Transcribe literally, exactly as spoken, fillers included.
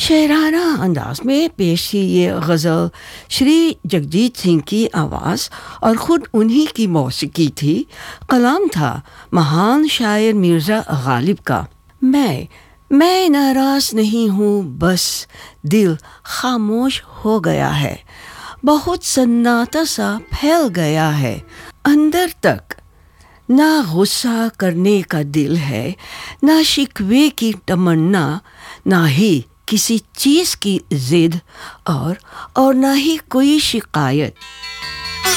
शायराना अंदाज में पेश की ये गज़ल श्री जगजीत सिंह की आवाज़ और ख़ुद उन्हीं की मौसीकी थी। कलाम था महान शायर मिर्ज़ा गालिब का। मैं मैं नाराज़ नहीं हूँ, बस दिल खामोश हो गया है। बहुत सन्नाटा सा फैल गया है अंदर तक। ना गुस्सा करने का दिल है, ना शिकवे की तमन्ना, ना ही किसी चीज़ की ज़िद और और ना ही कोई शिकायत।